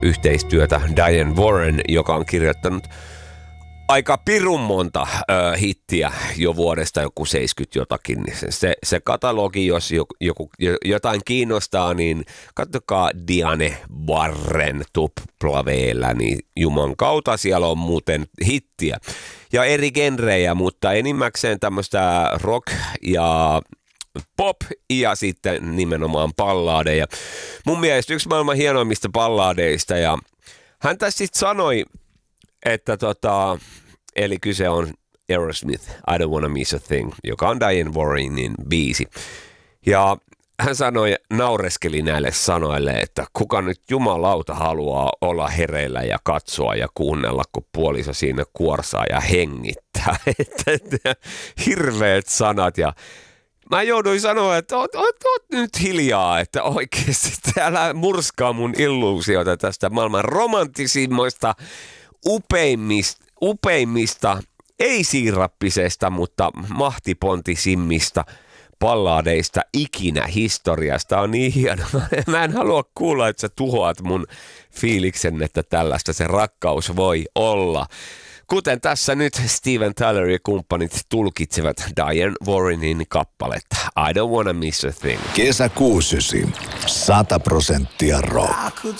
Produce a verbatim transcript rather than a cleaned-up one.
yhteistyötä Diane Warren, joka on kirjoittanut aika pirun monta ö, hittiä jo vuodesta joku seitsemänkymmentä jotakin. Se, se katalogi, jos joku, joku, jotain kiinnostaa, niin katsokaa Diane Warren tuplaveellä, niin juman kautta siellä on muuten hittiä. Ja eri genrejä, mutta enimmäkseen tämmöistä rock ja pop ja sitten nimenomaan balladeja. Mun mielestä yksi maailman hienoimmista balladeista, ja hän tässä sitten sanoi, että tota, eli kyse on Aerosmith, I Don't Wanna Miss a Thing, joka on Diane Warrenin biisi. Ja hän sanoi, naureskeli näille sanoille, että kuka nyt jumalauta haluaa olla hereillä ja katsoa ja kuunnella, kun puoliso siinä kuorsaa ja hengittää. Hirveät sanat, ja mä jouduin sanoa, että oot, oot, oot nyt hiljaa, että oikeasti täällä murskaa mun illuusioita tästä maailman romanttisimmoista, upeimmista, upeimmista ei-siirappisesta, mutta mahtipontisimmista balladeista ikinä historiasta. On niin hienoa. Mä en halua kuulla, että sä tuhoat mun fiiliksen, että tällaista se rakkaus voi olla. Kuten tässä nyt Steven Tyler ja kumppanit tulkitsevat Diane Warrenin kappaletta I Don't Wanna Miss a Thing. Kesä kuusi sata prosenttia rock.